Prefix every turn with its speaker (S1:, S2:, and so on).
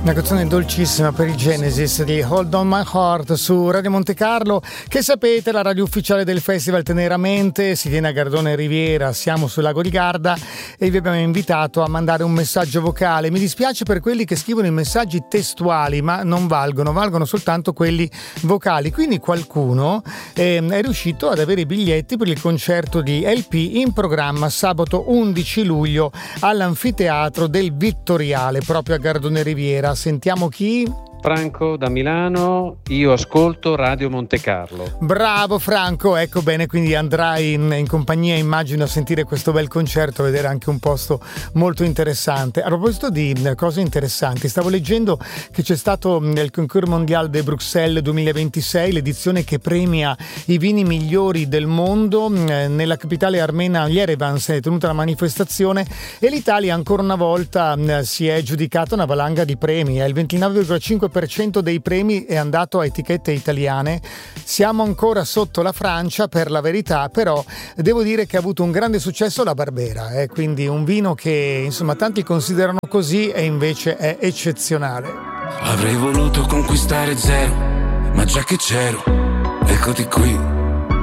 S1: Una canzone dolcissima per i Genesis di Hold On My Heart su Radio Monte Carlo, che sapete la radio ufficiale del Festival Teneramente, si tiene a Gardone Riviera, siamo sul lago di Garda e vi abbiamo invitato a mandare un messaggio vocale. Mi dispiace per quelli che scrivono i messaggi testuali, ma non valgono soltanto quelli vocali, quindi qualcuno è riuscito ad avere i biglietti per il concerto di LP in programma sabato 11 luglio all'Anfiteatro del Vittoriale proprio a Gardone Riviera. Sentiamo chi?
S2: Franco da Milano, io ascolto Radio Monte Carlo.
S1: Bravo Franco, ecco bene, quindi andrai in compagnia, immagino, a sentire questo bel concerto, a vedere anche un posto molto interessante. A proposito di cose interessanti, stavo leggendo che c'è stato il Concours Mondial de Bruxelles 2026, l'edizione che premia i vini migliori del mondo. Nella capitale armena Yerevan si è tenuta la manifestazione e l'Italia ancora una volta si è giudicata una valanga di premi, il 29,5% dei premi è andato a etichette italiane. Siamo ancora sotto la Francia per la verità, però devo dire che ha avuto un grande successo la Barbera, quindi un vino che insomma tanti considerano così e invece è eccezionale.
S3: Avrei voluto conquistare zero, ma già che c'ero, eccoti qui.